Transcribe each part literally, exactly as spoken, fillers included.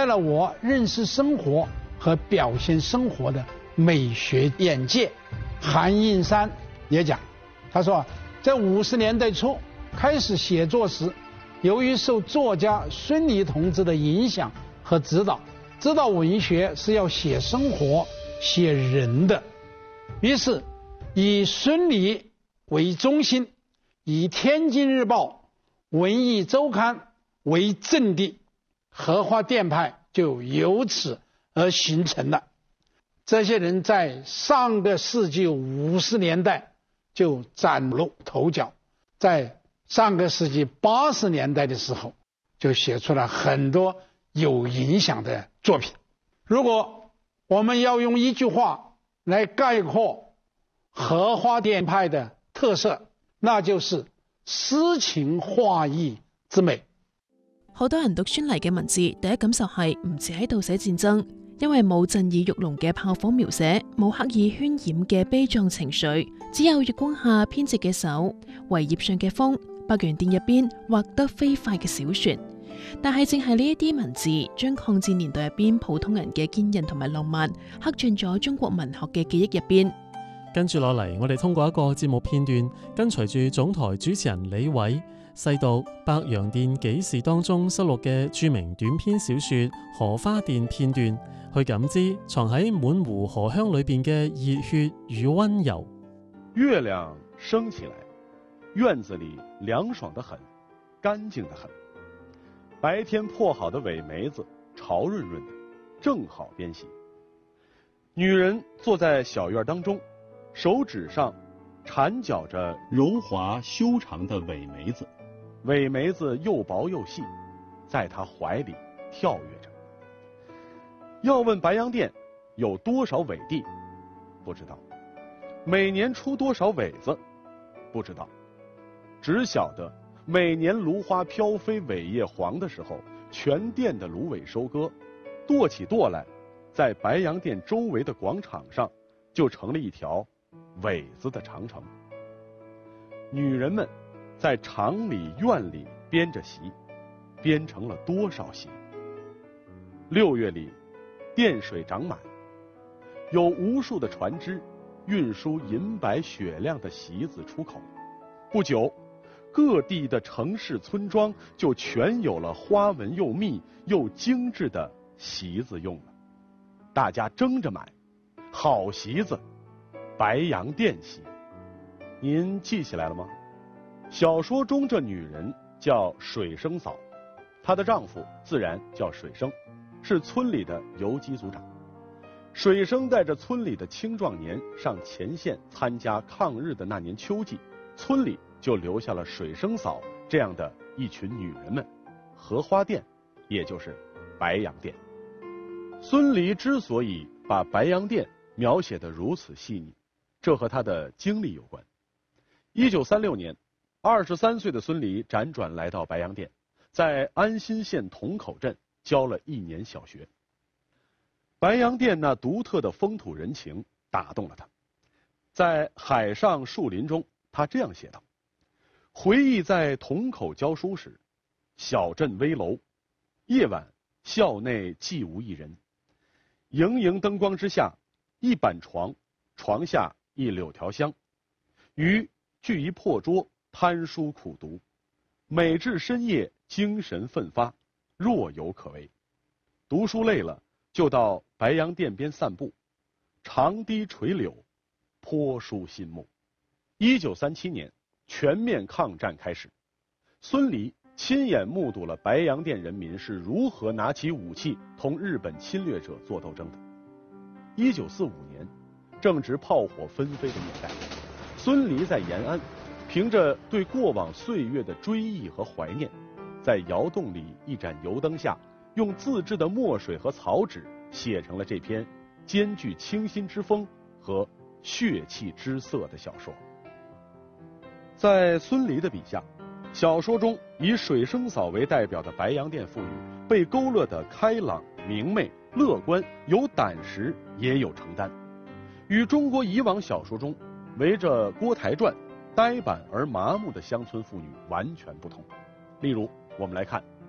开了我认识生活和表现生活的美学眼界。韩应山也讲，他说在五十年代初开始写作时，由于受作家孙犁同志的影响和指导，知道文学是要写生活写人的，于是以孙犁为中心，以天津日报文艺周刊为阵地，荷花淀派就由此而形成了。这些人在上个世纪五十年代就崭露头角，在上个世纪八十年代的时候就写出了很多有影响的作品。如果我们要用一句話來概括荷花淀派的特色，那就是詩情畫意之美。 好多人讀孫犁嘅文字，第一感受係唔似喺度寫戰爭，因為冇震耳欲聾嘅炮火描寫，冇刻意渲染嘅悲壯情緒，只有月光下編織嘅手，圍葉上嘅風，白洋淀入邊畫得飛快嘅小船。但係正係呢一啲文字，將抗戰年代入邊普通人嘅堅韌同埋浪漫，刻進咗中國文學嘅記憶入邊。 跟住落嚟，我哋通過一個節目片段，跟隨住總台主持人李偉，細讀《白洋淀紀事》當中收錄嘅著名短篇小說《荷花淀》片段，去感知藏喺滿湖荷香裏邊嘅熱血與溫柔。 月亮升起來，院子裡涼爽得很，乾淨得很。白天破好的苇梅子潮潤潤的，正好編寫。女人坐在小院當中，手指上纏絞着柔滑修長的苇梅子，苇梅子又薄又細，在她懷裡跳躍着。要問白洋淀有多少苇地，不知道；每年出多少苇子，不知道。只曉得每年蘆花飄飛苇葉黃的時候，全店的蘆苇收割，垛起垛來，在白洋淀周圍的廣場上就成了一條苇子的長城。女人們在廠裡院裡編着席，編成了多少席？六月裡澱水漲滿，有無數的船隻運輸銀白雪亮的席子出口。不久，各地的城市村莊就全有了花紋又密又精緻的席子用了，大家爭着買，好席子，白洋淀席。您記起來了嗎？小說中這女人叫水生嫂，她的丈夫自然叫水生，是村裡的游擊組長。水生帶着村裡的青壯年上前線參加抗日的那年秋季，村裡就留下了水生嫂這樣的一群女人們，荷花淀，也就是白洋淀。孫犁之所以把白洋淀描寫得如此細膩，這和他的經歷有關。一九三六年，二十三歲的孫犁輾轉來到白洋淀，在安新縣同口鎮教了一年小學。白洋淀那獨特的風土人情打動了他，在海上樹林中，他這樣寫道：回憶在同口教書時，小鎮危樓，夜晚校內寂無一人，瑩瑩燈光之下，一板床，床下一柳條香，餘聚一破桌，攤書苦讀，每至深夜精神奮發，若有可為。讀書累了，就到白洋淀邊散步，長堤垂柳，頗舒心目。一九三七年，全面抗戰開始，孫犁親眼目睹了白洋淀人民是如何拿起武器同日本侵略者做鬥爭的。一九四五年，正值炮火紛飛的年代，孫犁在延安，憑着對過往歲月的追憶和懷念，在窑洞裡一盞油燈下，用自制的墨水和草紙寫成了這篇兼具清新之風和血氣之色的小說。在孫犁的筆下，小說中以水生嫂為代表的白洋淀婦女被勾勒得開朗、明媚、樂觀，有膽識，也有承擔，與中國以往小說中圍着鍋台轉、呆板而麻木的鄉村婦女完全不同。例如，我們來看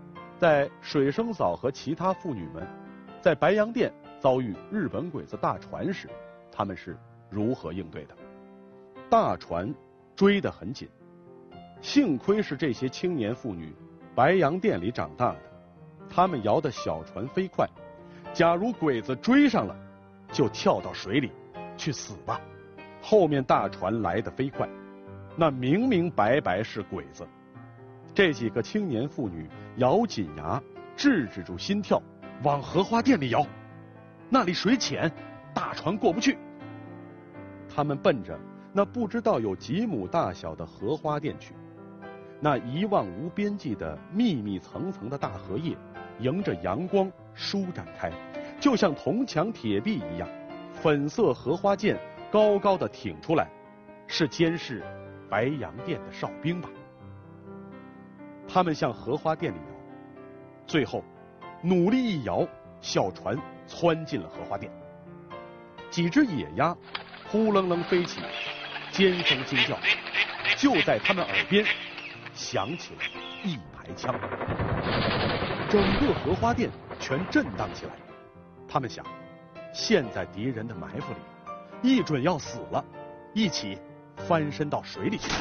在水生嫂和其他妇女们在白洋淀遭遇日本鬼子大船时，他们是如何应对的？大船追得很紧，幸亏是这些青年妇女白洋淀里长大的，他们摇的小船飞快，假如鬼子追上了，就跳到水里去死吧。后面大船来得飞快，那明明白白是鬼子。这几个青年妇女咬紧牙，制止住心跳，往荷花淀里摇，那里水浅，大船过不去。他们奔着那不知道有几亩大小的荷花淀去，那一望无边际的密密层层的大荷叶，迎着阳光舒展开，就像铜墙铁壁一样。粉色荷花剑高高的挺出来，是监视白洋淀的哨兵吧？他们向荷花淀里摇，最后努力一摇，小船窜进了荷花淀。几只野鸭呼棱棱飞起，尖声惊叫，就在他们耳边响起了一排枪，整个荷花淀全震荡起来。他们想，陷在敌人的埋伏里，一准要死了，一起翻身到水里去。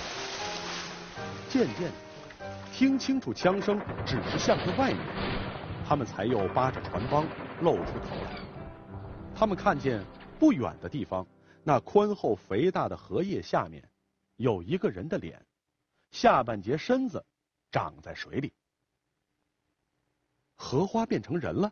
渐渐的，听清楚枪声只是向着外面，他们才又扒着船帮露出头来。他们看见不远的地方，那宽厚肥大的荷叶下面有一个人的脸，下半截身子长在水里。荷花变成人了？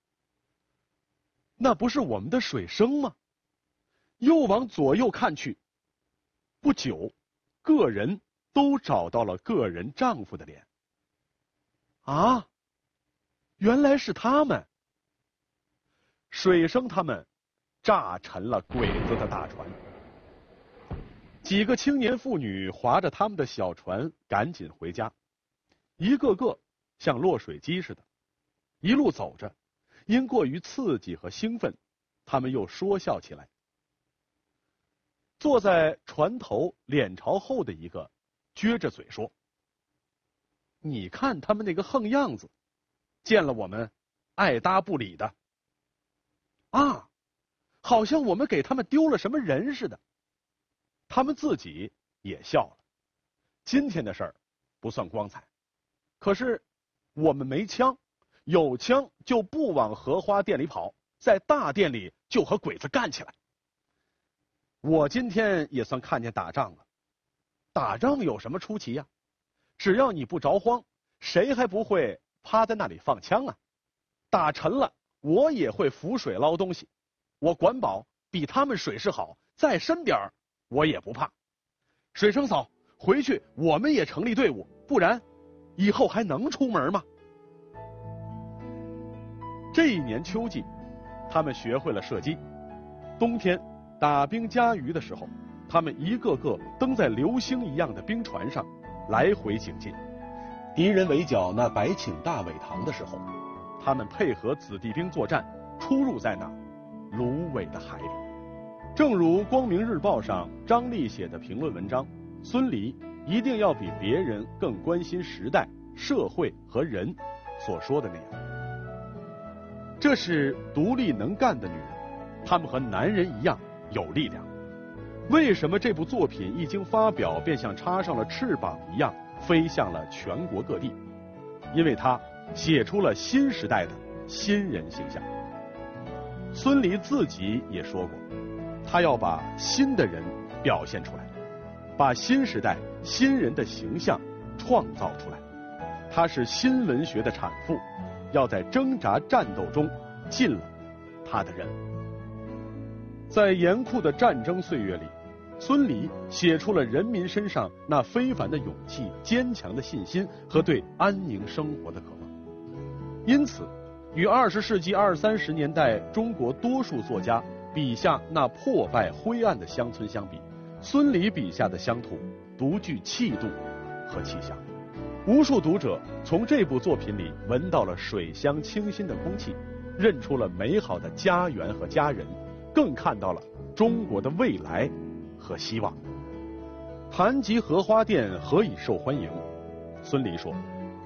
那不是我们的水生吗？又往左右看去，不久，个人都找到了个人丈夫的脸。啊，原来是他们！水生他们炸沉了鬼子的大船。几个青年妇女划着他们的小船赶紧回家，一个个像落水鸡似的。一路走着，因过于刺激和兴奋，他们又说笑起来。坐在船头脸朝后的一个撅着嘴说：“你看他们那个横样子，见了我们爱搭不理的。啊，好像我们给他们丢了什么人似的。”他们自己也笑了。今天的事儿不算光彩，可是我们没枪，有枪就不往荷花店里跑，在大店里就和鬼子干起来。我今天也算看见打仗了。打仗有什么出奇呀？只要你不着慌，谁还不会趴在那里放枪啊？打沉了，我也会浮水捞东西。我管保比他们水势好，再深点儿我也不怕。水生嫂，回去我们也成立队伍，不然以后还能出门吗？这一年秋季，他们学会了射击。冬天打冰加鱼的时候，他们一个个登在流星一样的冰船上，来回警戒。敌人围剿那白寝大苇塘的时候，他们配合子弟兵作战，出入在那芦苇的海里。正如《光明日报》上张力写的评论文章，孙犁一定要比别人更关心时代、社会和人所说的那样。这是独立能干的女人，她们和男人一样有力量。为什么这部作品一经发表便像插上了翅膀一样飞向了全国各地？因为它写出了新时代的新人形象。孙犁自己也说过，他要把新的人表现出来，把新时代新人的形象创造出来。他是新文学的产妇，要在挣扎战斗中尽了他的任务。在严酷的战争岁月里，孙犁写出了人民身上那非凡的勇气、坚强的信心和对安宁生活的渴望。因此，与二十世纪二三十年代中国多数作家笔下那破败灰暗的乡村相比，孙犁笔下的乡土独具气度和气象。无数读者从这部作品里闻到了水乡清新的空气，认出了美好的家园和家人，更看到了中国的未来和希望。谈及荷花店何以受欢迎，孙犁说，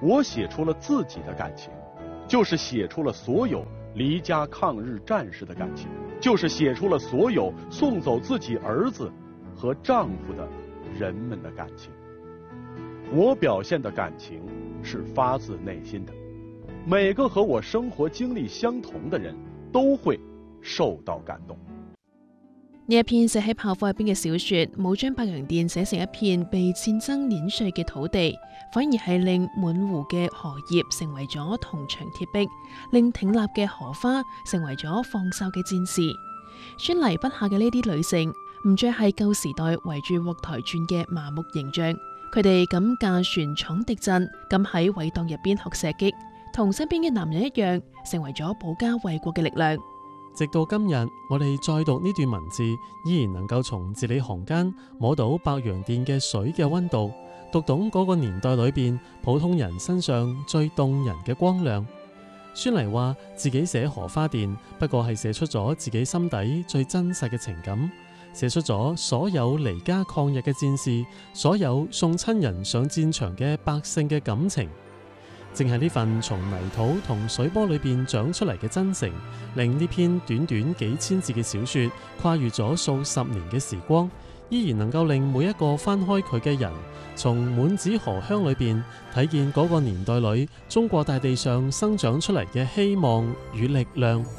我写出了自己的感情，就是写出了所有离家抗日战士的感情，就是写出了所有送走自己儿子和丈夫的人们的感情。我表现的感情是发自內心的，每個和我生活經歷相同的人都會受到感動。 呢一篇寫喺炮火入邊嘅小說，冇將白洋淀寫成一片被戰爭碾碎嘅土地，反而係令滿湖嘅荷葉成為咗銅牆鐵壁，令挺立嘅荷花成為咗放哨嘅戰士。宣黎筆下嘅呢啲女性，唔再係舊時代圍住鑊台轉嘅麻木形象，佢哋敢駕船闖敵陣，敢喺葦蕩入邊學射擊，同身邊嘅男人一樣，成為咗保家衛國嘅力量。 直到今日，我哋再讀呢段文字，依然能夠從字裏行間摸到白洋淀嘅水嘅溫度，讀懂嗰個年代裏邊普通人身上最動人嘅光亮。宣黎話自己寫荷花淀，不過係寫出咗自己心底最真實嘅情感，寫出咗所有離家抗日嘅戰士，所有送親人上戰場嘅百姓嘅感情。正係呢份從泥土同水波裏邊長出嚟嘅真誠，令呢篇短短幾千字嘅小說跨越咗數十年嘅時光，依然能夠令每一個翻開佢嘅人，從滿紙荷香裏邊睇見嗰個年代裏中國大地上生長出嚟嘅希望與力量。